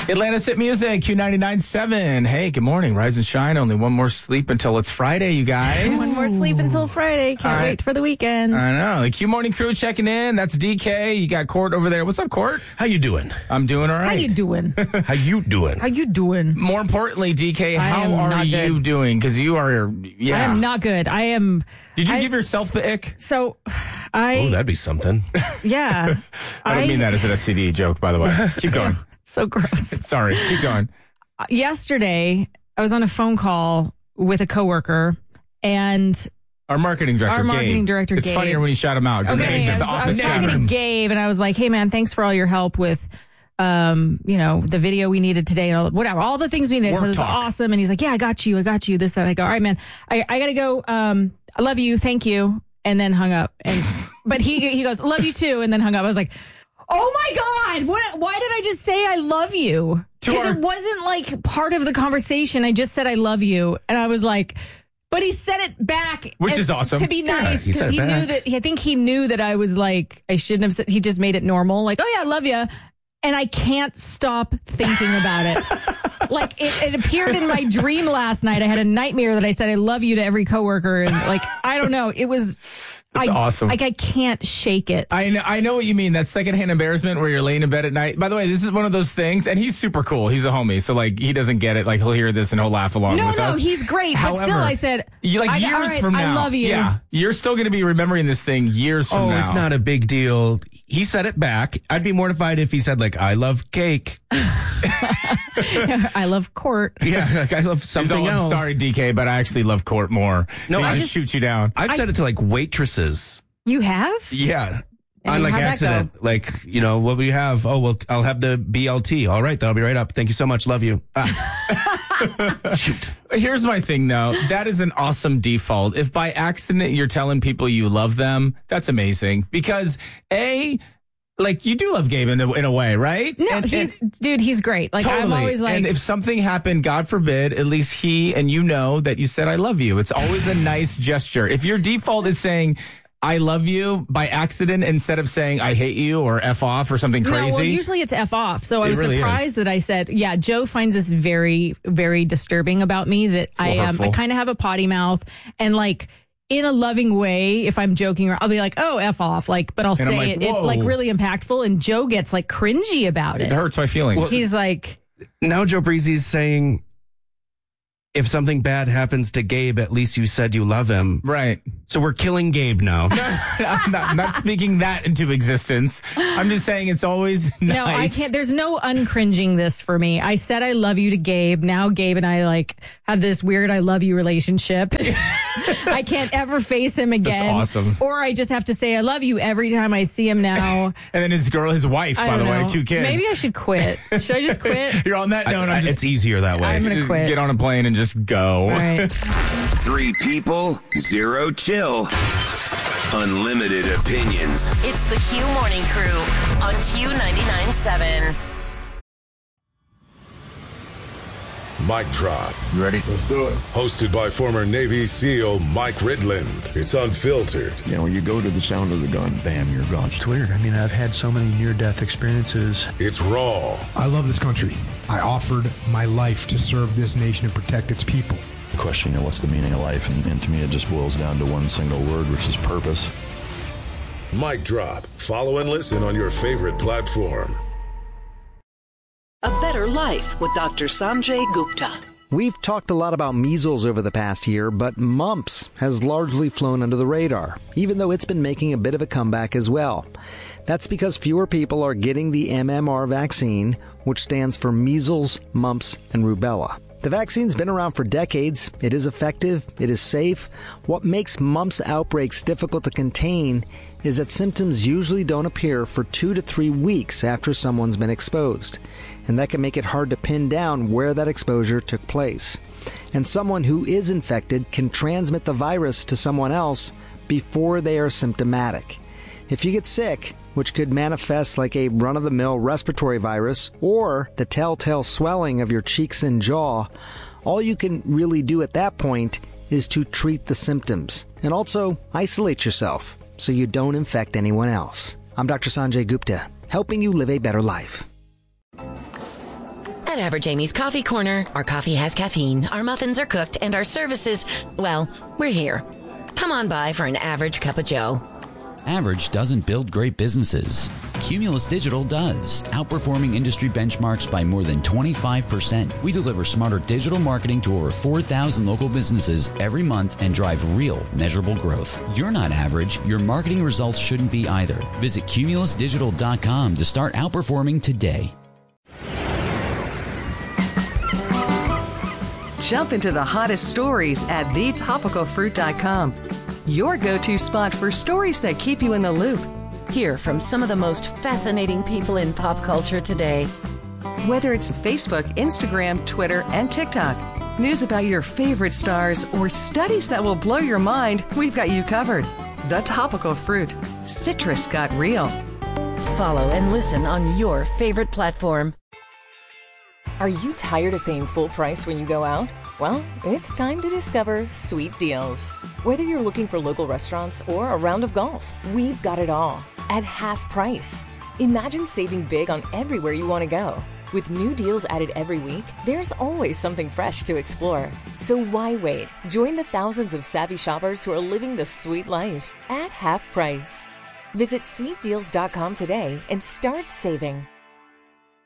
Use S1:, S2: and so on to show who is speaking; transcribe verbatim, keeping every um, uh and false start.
S1: Atlanta's Hit Music, Q ninety-nine point seven. Hey, good morning. Rise and shine. Only one more sleep until it's Friday, you guys.
S2: One more sleep until Friday. Can't
S1: I,
S2: wait for the weekend.
S1: I know. The Q Morning Crew checking in. That's D K. You got Court over there. What's up, Court?
S3: How you doing?
S1: I'm doing all right.
S2: How you doing?
S3: How you doing?
S2: How you doing?
S1: More importantly, D K,
S2: I
S1: how
S2: am
S1: are
S2: not
S1: you
S2: good.
S1: doing? Because you are, yeah.
S2: I am not good. I am.
S1: Did you
S2: I,
S1: give yourself the ick?
S2: So, I.
S3: Oh, that'd be something.
S2: Yeah.
S1: I don't
S2: I,
S1: mean that as an S T D joke, by the way. Keep going.
S2: So gross.
S1: Sorry. Keep going.
S2: Yesterday, I was on a phone call with a coworker, and
S1: Our marketing director,
S2: Our marketing
S1: Gabe.
S2: director,
S1: It's
S2: Gabe.
S1: funnier when you shout him out. 'Cause
S2: okay,
S1: Gabe
S2: I
S1: is
S2: was,
S1: the
S2: I
S1: office
S2: was talking
S1: chatter.
S2: to Gabe, and I was like, "Hey, man, thanks for all your help with, um, you know, the video we needed today, and all, whatever, all the things we needed.
S1: Work
S2: So it was
S1: talk.
S2: awesome." And he's like, "Yeah, I got you, I got you." This, that. I go, "All right, man, I, I gotta go. Um, I love you, thank you," and then hung up. And but he he goes, "Love you too," and then hung up. I was like, "Oh my god, what? Why did I just say I love you?" Because
S1: our-
S2: it wasn't like part of the conversation. I just said I love you, and I was like. But he said it back,
S1: Which
S2: and-
S1: is awesome.
S2: to be nice
S3: he said
S2: because
S3: it
S2: he, knew
S3: back.
S2: that. I think he knew that I was like I shouldn't have said. He just made it normal, like, "Oh yeah, I love you," and I can't stop thinking about it. Like it, it appeared in my dream last night. I had a nightmare that I said I love you to every coworker, and like I don't know, it was.
S1: That's
S2: I,
S1: awesome.
S2: Like I can't shake it.
S1: I know, I know what you mean. That secondhand embarrassment where you're laying in bed at night. By the way, this is one of those things, and he's super cool. He's a homie, so like he doesn't get it. Like he'll hear this and he'll laugh along
S2: no,
S1: with
S2: no,
S1: us.
S2: he's great.
S1: However,
S2: but still, I said,
S1: you, like
S2: I,
S1: years
S2: all right,
S1: from now,
S2: I love you.
S1: Yeah, you're still going to be remembering this thing years from
S3: Oh,
S1: now.
S3: it's not a big deal. He said it back. I'd be mortified if he said, like, I love cake.
S2: I love Court.
S3: Yeah, like, I love
S1: He's
S3: something
S1: all, I'm
S3: else.
S1: sorry, D K, but I actually love Court more.
S3: No,
S1: He
S3: I
S1: just
S3: just-
S1: shoot you down.
S3: I've said it to, like, waitresses.
S2: You have?
S3: Yeah.
S2: And
S3: On, like,
S2: how'd that
S3: accident. Like, you know, what we have? Oh, well, I'll have the B L T. All right, that'll be right up. Thank you so much. Love you. Ah. Shoot.
S1: Here's my thing, though. That is an awesome default. If by accident you're telling people you love them, that's amazing. Because, A, like, you do love Gabe in a, in a way, right?
S2: No,
S1: And-
S2: he's
S1: and-
S2: dude. He's great. Like
S1: Totally.
S2: I'm always like,
S1: and if something happened, God forbid, at least he and you know that you said, I love you. It's always a nice gesture. If your default is saying, I love you by accident instead of saying, I hate you or F off or something crazy.
S2: no. Well, usually it's f off. So I
S1: It
S2: was
S1: really
S2: surprised
S1: is.
S2: that I said, yeah. Joe finds this very, very disturbing about me that I um,
S1: hurtful.
S2: I kind of have a potty mouth and like. In a loving way, if I'm joking, or I'll be like, "Oh, f off," like, but I'll
S1: And I'm
S2: say
S1: like,
S2: it, it
S1: whoa.
S2: like really impactful, and Joe gets like cringy about it.
S1: It hurts my feelings.
S2: He's like,
S3: Now Joe Breezy's saying, if something bad happens to Gabe, at least you said you love him.
S1: right.
S3: So we're killing Gabe now.
S1: I'm not, I'm not speaking that into existence. I'm just saying it's always nice.
S2: No, I can't. There's no uncringing this for me. I said I love you to Gabe. Now Gabe and I like have this weird I love you relationship. I can't ever face him again.
S1: That's awesome.
S2: Or I just have to say I love you every time I see him now.
S1: And then his girl, his wife,
S2: I
S1: by the
S2: don't
S1: way,
S2: know.
S1: two kids.
S2: Maybe I should quit. Should I just quit?
S1: You're on that note.
S3: I-
S1: I'm just
S3: it's easier that way.
S2: I'm gonna quit.
S1: get on a plane and just go.
S2: All right.
S4: Three people, zero chill. Unlimited opinions.
S5: It's the Q Morning Crew on Q ninety-nine point seven.
S6: Mic drop.
S7: You ready? Let's do it.
S6: Hosted by former Navy SEAL Mike Ridland. It's unfiltered.
S7: You know, when you go to the sound of the gun, bam, you're gone.
S8: It's weird. I mean, I've had so many near-death experiences.
S6: It's raw.
S9: I love this country. I offered my life to serve this nation and protect its people.
S7: The question, you know, what's the meaning of life? And, and to me, it just boils down to one single word, which is purpose.
S6: Mic drop. Follow and listen on your favorite platform.
S10: A Better Life with Doctor Sanjay Gupta.
S11: We've talked a lot about measles over the past year, but mumps has largely flown under the radar, even though it's been making a bit of a comeback as well. That's because fewer people are getting the M M R vaccine, which stands for measles, mumps, and rubella. The vaccine's been around for decades. It is effective. It is safe. What makes mumps outbreaks difficult to contain is that symptoms usually don't appear for two to three weeks after someone's been exposed. And that can make it hard to pin down where that exposure took place. And someone who is infected can transmit the virus to someone else before they are symptomatic. If you get sick, which could manifest like a run-of-the-mill respiratory virus or the telltale swelling of your cheeks and jaw, all you can really do at that point is to treat the symptoms and also isolate yourself so you don't infect anyone else. I'm Doctor Sanjay Gupta, helping you live a better life.
S5: At Average Amy's Coffee Corner, our coffee has caffeine, our muffins are cooked, and our services, well, we're here. Come on by for an average cup of joe.
S12: Average doesn't build great businesses. Cumulus Digital does, outperforming industry benchmarks by more than twenty-five percent. We deliver smarter digital marketing to over four thousand local businesses every month and drive real, measurable growth. You're not average. Your marketing results shouldn't be either. Visit cumulus digital dot com to start outperforming today.
S13: Jump into the hottest stories at the topical fruit dot com. Your go-to spot for stories that keep you in the loop.
S5: Hear from some of the most fascinating people in pop culture today.
S13: Whether it's Facebook, Instagram, Twitter, and TikTok, news about your favorite stars, or studies that will blow your mind, we've got you covered. The Topical Fruit. Citrus got real.
S5: Follow and listen on your favorite platform.
S14: Are you tired of paying full price when you go out? Well, it's time to discover Sweet Deals. Whether you're looking for local restaurants or a round of golf, we've got it all at half price. Imagine saving big on everywhere you want to go. With new deals added every week, there's always something fresh to explore. So why wait? Join the thousands of savvy shoppers who are living the sweet life at half price. Visit sweet deals dot com today and start saving.